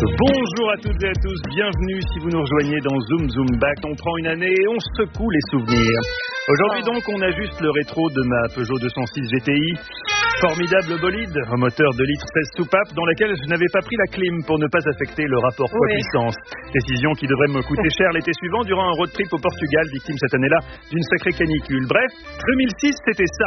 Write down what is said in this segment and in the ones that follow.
Bonjour à toutes et à tous, bienvenue si vous nous rejoignez dans Zoom Zoom Back. On prend une année et on secoue les souvenirs. Aujourd'hui donc, on ajuste le rétro de ma Peugeot 206 GTI. Formidable bolide, un moteur de litre 16 soupapes dans lequel je n'avais pas pris la clim pour ne pas affecter le rapport poids-puissance. Décision qui devrait me coûter cher l'été suivant durant un road trip au Portugal, victime cette année-là d'une sacrée canicule. Bref, 2006 c'était ça.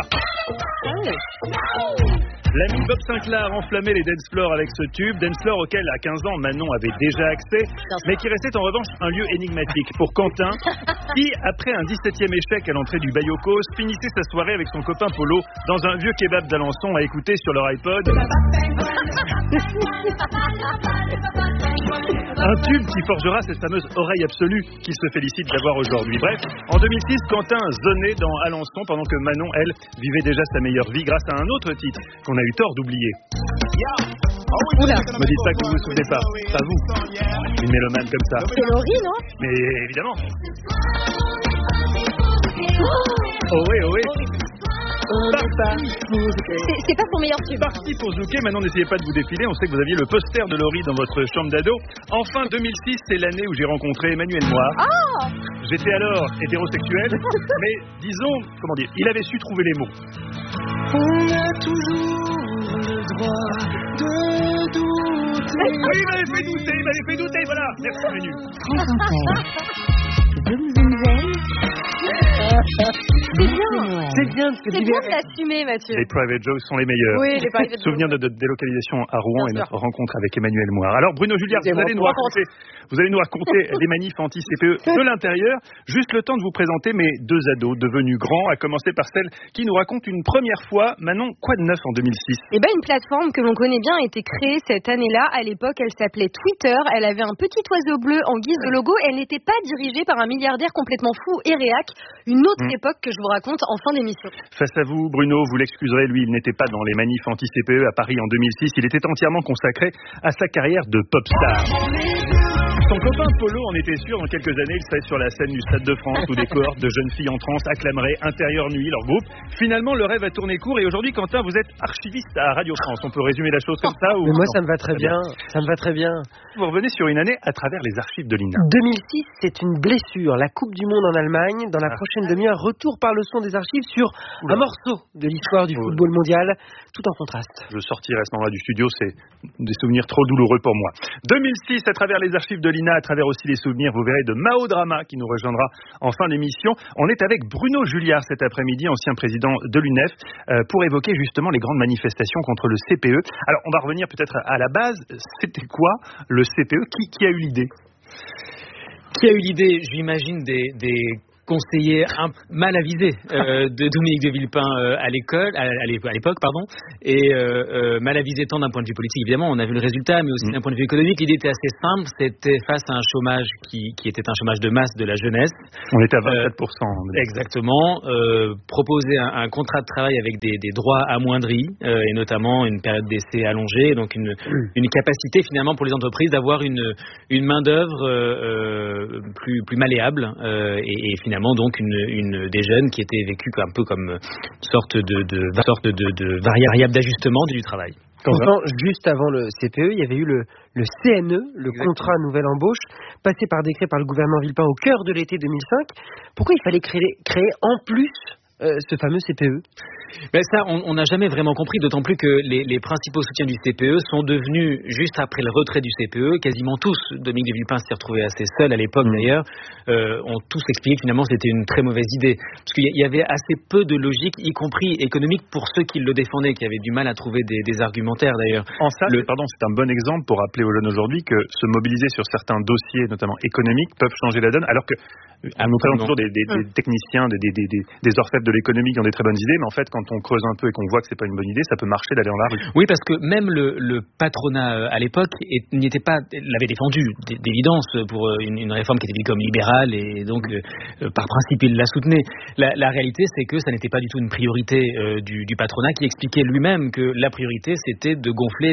L'ami Bob Sinclair enflammait les dance floors avec ce tube, dance floor auquel à 15 ans Manon avait déjà accès, mais qui restait en revanche un lieu énigmatique pour Quentin, qui après un 17e échec à l'entrée du Bayocos, finissait sa soirée avec son copain Polo dans un vieux kebab d'Alençon à écouter sur leur iPod. Un tube qui forgera cette fameuse oreille absolue qu'il se félicite d'avoir aujourd'hui. Bref, en 2006, Quentin zonnait dans Alençon pendant que Manon, elle, vivait déjà sa meilleure vie grâce à un autre titre qu'on a eu tort d'oublier. Oula. Me dites pas que vous vous souvenez pas, pas vous, une mélomane comme ça. C'est Laurie, non? Mais évidemment. Oh oui, oh oui. C'est pas son meilleur tube. Parti pour Zouké, maintenant n'essayez pas de vous défiler, on sait que vous aviez le poster de Laurie dans votre chambre d'ado. Enfin 2006, c'est l'année où j'ai rencontré Emmanuel Moir. Oh. J'étais alors hétérosexuel, mais disons, comment dire, il avait su trouver les mots. On a toujours le droit de douter. Oui, il m'avait fait douter, voilà. Merci Manu. C'est bien de l'assumer, Mathieu. Les private jokes sont les meilleurs. Oui, les private jokes. Souvenir de notre délocalisation à Rouen Bien et sûr. notre rencontre avec Emmanuel Moir. Alors Bruno Julliard, vous allez nous raconter les manifs anti-CPE de l'intérieur. Juste le temps de vous présenter mes deux ados devenus grands, à commencer par celle qui nous raconte une première fois. Manon, quoi de neuf en 2006? Eh ben, une plateforme que l'on connaît bien a été créée cette année-là. À l'époque, elle s'appelait Twitter. Elle avait un petit oiseau bleu en guise de logo. Elle n'était pas dirigée par un milliardaire complètement fou et réac. Une autre époque que je vous raconte en fin d'émission. Face à vous, Bruno, vous l'excuserez, lui, il n'était pas dans les manifs anti-CPE à Paris en 2006. Il était entièrement consacré à sa carrière de pop star. Son copain Polo en était sûr, dans quelques années, il serait sur la scène du Stade de France où des cohortes de jeunes filles en transe acclameraient Intérieur Nuit, leur groupe. Finalement, le rêve a tourné court et aujourd'hui, Quentin, vous êtes archiviste à Radio France. On peut résumer la chose comme ça ou... Mais moi, non? ça me va très bien. Ça me va très bien. Vous revenez sur une année à travers les archives de l'INA. 2006, c'est une blessure. La Coupe du Monde en Allemagne. Dans la prochaine demi-heure, retour par le son des archives sur un morceau de l'histoire du football mondial, tout en contraste. Je sortirai à ce moment-là du studio, c'est des souvenirs trop douloureux pour moi. 2006, à travers les archives de l'INA, à travers aussi les souvenirs, vous verrez, de Mao Drama qui nous rejoindra en fin d'émission. On est avec Bruno Julliard cet après-midi, ancien président de l'UNEF, pour évoquer justement les grandes manifestations contre le CPE. Alors, on va revenir peut-être à la base. C'était quoi le CPE? Qui a eu l'idée? Qui a eu l'idée? J'imagine des conseiller mal avisé de Dominique de Villepin à l'époque, et mal avisé tant d'un point de vue politique, évidemment, on a vu le résultat, mais aussi d'un point de vue économique. L'idée était assez simple, c'était face à un chômage qui était un chômage de masse de la jeunesse. On était à 27%. Exactement. Proposer un contrat de travail avec des droits amoindris, et notamment une période d'essai allongée, donc une capacité finalement pour les entreprises d'avoir une main-d'œuvre plus malléable, et finalement donc des jeunes qui étaient vécus un peu comme une sorte de variable d'ajustement du travail. Pourtant, juste avant le CPE, il y avait eu le CNE, le contrat nouvelle embauche, passé par décret par le gouvernement Villepin au cœur de l'été 2005. Pourquoi il fallait créer en plus ce fameux CPE? Ben ça, on n'a jamais vraiment compris, d'autant plus que les principaux soutiens du CPE sont devenus, juste après le retrait du CPE, quasiment tous, Dominique de Villepin s'est retrouvé assez seul à l'époque d'ailleurs, ont tous expliqué que finalement c'était une très mauvaise idée. Parce qu'il y avait assez peu de logique, y compris économique, pour ceux qui le défendaient, qui avaient du mal à trouver des argumentaires d'ailleurs. En ça, c'est un bon exemple pour rappeler aux jeunes aujourd'hui que se mobiliser sur certains dossiers, notamment économiques, peuvent changer la donne, alors que nous présentons toujours des techniciens, des orfèvres de l'économie qui ont des très bonnes idées, mais en fait, quand on creuse un peu et qu'on voit que c'est pas une bonne idée, ça peut marcher d'aller dans la rue. Oui, parce que même le patronat à l'époque l'avait défendu d'évidence pour une réforme qui était vue comme libérale et donc par principe il la soutenait. La réalité, c'est que ça n'était pas du tout une priorité du patronat, qui expliquait lui-même que la priorité c'était de gonfler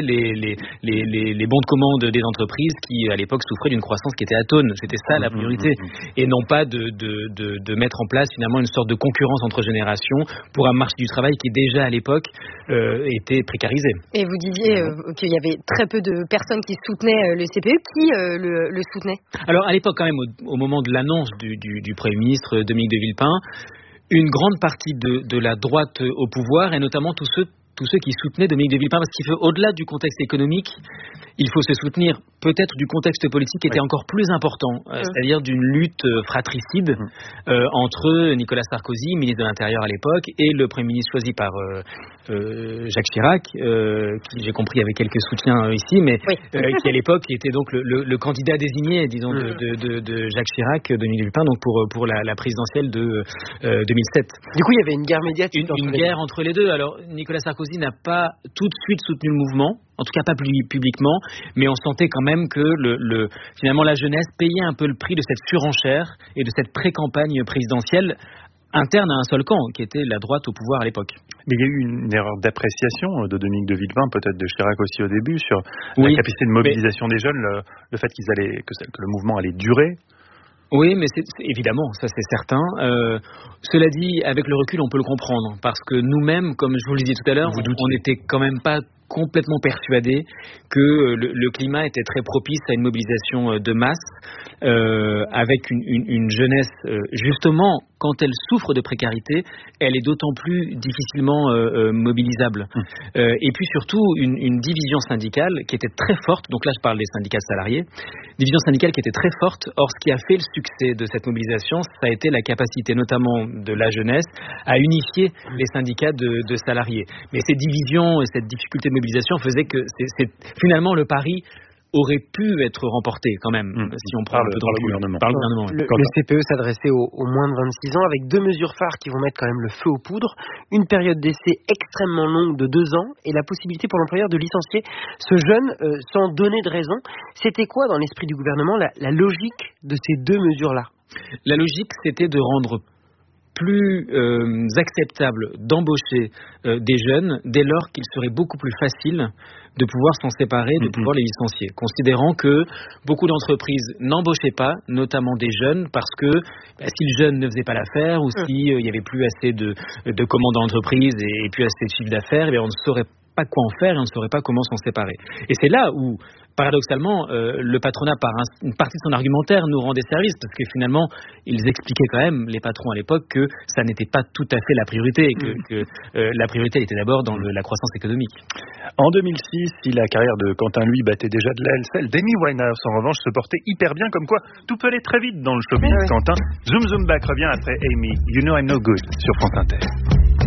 les bons de commande des entreprises qui à l'époque souffraient d'une croissance qui était atone. C'était ça la priorité, et non pas de mettre en place finalement une sorte de concurrence entre génération pour un marché du travail qui déjà à l'époque était précarisé. Et vous disiez qu'il y avait très peu de personnes qui soutenaient le CPE. Qui le soutenait ? Alors à l'époque quand même, au moment de l'annonce du Premier ministre Dominique de Villepin, une grande partie de la droite au pouvoir, et notamment tous ceux qui soutenaient Dominique de Villepin, parce qu'il faut, au-delà du contexte économique, il faut se soutenir peut-être du contexte politique qui était encore plus important, c'est-à-dire d'une lutte fratricide entre Nicolas Sarkozy, ministre de l'Intérieur à l'époque, et le Premier ministre choisi par Jacques Chirac, qui j'ai compris avait quelques soutiens ici, mais qui à l'époque était donc le candidat désigné, disons, de Jacques Chirac, Dominique de Villepin, donc pour la présidentielle de 2007. Du coup, il y avait une guerre médiatique. Une guerre entre les deux. Alors, Nicolas Sarkozy n'a pas tout de suite soutenu le mouvement, en tout cas pas publiquement, mais on sentait quand même que finalement la jeunesse payait un peu le prix de cette surenchère et de cette pré-campagne présidentielle interne à un seul camp, qui était la droite au pouvoir à l'époque. Mais il y a eu une erreur d'appréciation de Dominique de Villepin, peut-être de Chirac aussi au début, sur la capacité de mobilisation des jeunes, le fait que le mouvement allait durer. Oui, mais évidemment, ça c'est certain. Cela dit, avec le recul, on peut le comprendre, parce que nous-mêmes, comme je vous le disais tout à l'heure, on n'était quand même pas complètement persuadé que le climat était très propice à une mobilisation de masse, avec une jeunesse, justement, quand elle souffre de précarité, elle est d'autant plus difficilement mobilisable. Et puis surtout, une division syndicale qui était très forte, donc là je parle des syndicats de salariés, division syndicale qui était très forte. Or, ce qui a fait le succès de cette mobilisation, ça a été la capacité notamment de la jeunesse à unifier les syndicats de salariés. Mais ces divisions et cette difficulté de mobilisation faisaient que finalement le pari aurait pu être remporté quand même, si on prend un peu de gouvernement. Par le gouvernement. Le CPE s'adressait aux moins de 26 ans avec 2 mesures phares qui vont mettre quand même le feu aux poudres. Une période d'essai extrêmement longue de 2 ans et la possibilité pour l'employeur de licencier ce jeune sans donner de raison. C'était quoi dans l'esprit du gouvernement la logique de ces 2 mesures-là ? La logique, c'était de rendre plus acceptable d'embaucher des jeunes dès lors qu'il serait beaucoup plus facile de pouvoir s'en séparer, de pouvoir les licencier, considérant que beaucoup d'entreprises n'embauchaient pas, notamment des jeunes, parce que si le jeune ne faisait pas l'affaire ou s'il n'y avait plus assez de commandes d'entreprise et plus assez de chiffre d'affaires, on ne saurait pas quoi en faire et on ne saurait pas comment s'en séparer. Et c'est là où, paradoxalement, le patronat, par une partie de son argumentaire, nous rendait service, parce que finalement, ils expliquaient quand même, les patrons à l'époque, que ça n'était pas tout à fait la priorité, et que la priorité était d'abord dans la croissance économique. En 2006, si la carrière de Quentin, lui, battait déjà de l'aile, celle d'Amy Winehouse, en revanche, se portait hyper bien, comme quoi tout peut aller très vite dans le showbiz. Quentin, Zoom Zoom Back revient après Amy, You Know I'm No Good, sur France Inter.